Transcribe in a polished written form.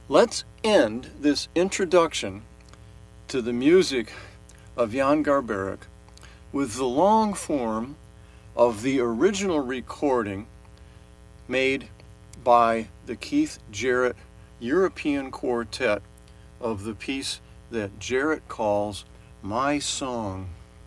Let's end this introduction to the music of Jan Garbarek with the long form of the original recording made by the Keith Jarrett European Quartet of the piece that Jarrett calls My Song.